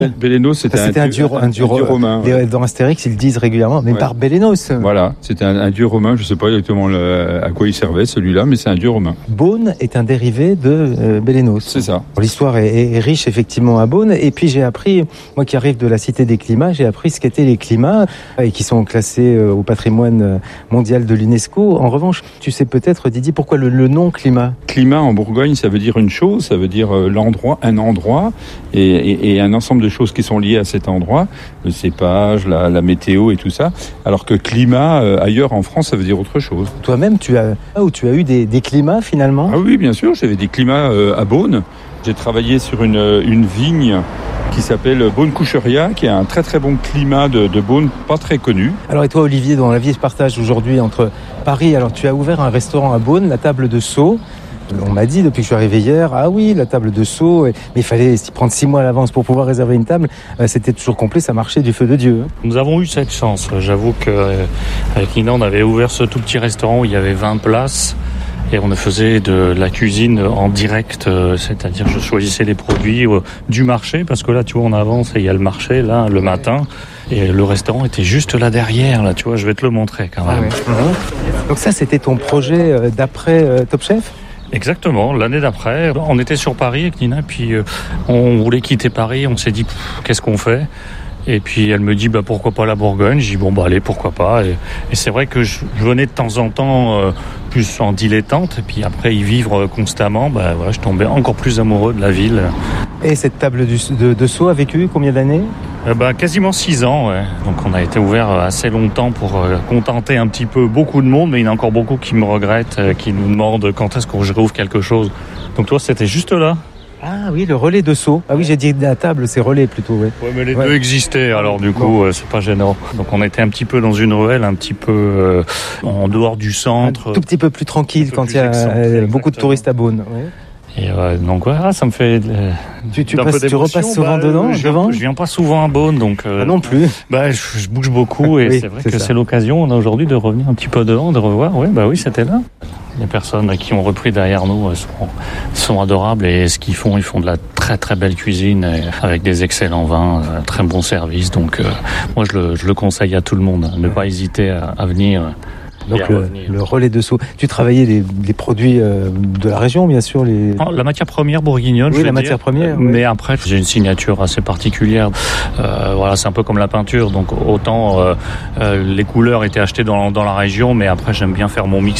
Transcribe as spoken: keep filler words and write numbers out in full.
Bélénos, c'était, c'était un, un, dieu, un, dieu, un dieu romain. Les, ouais. Dans Astérix, ils le disent régulièrement, mais ouais. Par Bélénos. Voilà, c'était un, un dieu romain. Je ne sais pas exactement le, à quoi il servait celui-là, mais c'est un dieu romain. Beaune est un dérivé de euh, Bélénos. C'est ça. L'histoire est, est riche effectivement à Beaune. Et puis j'ai appris, moi qui arrive de la Cité des Climats, j'ai appris ce qu'étaient les climats et qui sont classés euh, au patrimoine mondial de l'UNESCO. En revanche, tu sais peut-être, Didier, pourquoi le, le nom climat ? Climat en Bourgogne, ça veut dire une chose, ça veut dire euh, l'endroit, un endroit et, et, et un ensemble de choses qui sont liées à cet endroit, le cépage, la, la météo et tout ça, alors que climat euh, ailleurs en France, ça veut dire autre chose. Toi-même, tu as, où tu as eu des, des climats finalement ? Ah oui, bien sûr, j'avais des climats euh, à Beaune. J'ai travaillé sur une, une vigne qui s'appelle Beaune-Coucheria, qui a un très très bon climat de, de Beaune, pas très connu. Alors et toi Olivier, dont la vie se partage aujourd'hui entre Paris, alors tu as ouvert un restaurant à Beaune, la Table de Sceaux. On m'a dit depuis que je suis arrivé hier, ah oui, la table de Sceaux, mais il fallait s'y prendre six mois à l'avance pour pouvoir réserver une table. C'était toujours complet, ça marchait du feu de Dieu. Nous avons eu cette chance. J'avoue qu'avec Nina, on avait ouvert ce tout petit restaurant où il y avait vingt places. Et on faisait de la cuisine en direct, c'est-à-dire je choisissais les produits du marché, parce que là, tu vois, on avance et il y a le marché, là, le matin. Et le restaurant était juste là derrière, là, tu vois, je vais te le montrer quand même. Ah ouais. Donc ça, c'était ton projet d'après Top Chef ? Exactement, l'année d'après, on était sur Paris avec Nina, puis on voulait quitter Paris, on s'est dit, qu'est-ce qu'on fait ? Et puis elle me dit bah pourquoi pas la Bourgogne. J'ai dit bon bah allez pourquoi pas. Et, et c'est vrai que je, je venais de temps en temps euh, plus en dilettante. Et puis après y vivre constamment, bah voilà, je tombais encore plus amoureux de la ville. Et cette table du, de, de Sceaux a vécu combien d'années ? euh, bah quasiment six ans. Ouais. Donc on a été ouvert assez longtemps pour euh, contenter un petit peu beaucoup de monde, mais il y en a encore beaucoup qui me regrettent, euh, qui nous demandent quand est-ce que je réouvre quelque chose. Donc toi c'était juste là. Ah oui, le relais de Sceaux. Ah oui, j'ai dit la table, c'est relais plutôt, oui. Oui, mais les ouais. deux existaient, alors du coup, bon. euh, c'est pas gênant. Donc on était un petit peu dans une ruelle, un petit peu euh, en dehors du centre. Un tout petit peu plus tranquille quand il y a euh, beaucoup de touristes à Beaune. Ouais. Et euh, donc ouais, ah, ça me fait euh, tu, tu, passes, tu repasses souvent bah, dedans, je, devant je viens pas souvent à Beaune, donc euh, ah non plus. Bah je, je bouge beaucoup et oui, c'est vrai c'est que ça. C'est l'occasion on a aujourd'hui de revenir un petit peu devant, de revoir. Oui, bah oui, c'était là. Les personnes qui ont repris derrière nous sont, sont adorables et ce qu'ils font, ils font de la très très belle cuisine avec des excellents vins, un très bon service. Donc euh, moi je le, je le conseille à tout le monde, ne pas hésiter à, à venir. Donc le, le relais de Sceaux. Tu travaillais les, les produits euh, de la région, bien sûr. Les... La matière première bourguignonne. Oui, je la veux matière dire. première. Mais oui. après, j'ai une signature assez particulière. Euh, voilà, c'est un peu comme la peinture. Donc autant euh, euh, les couleurs étaient achetées dans, dans la région, mais après j'aime bien faire mon mix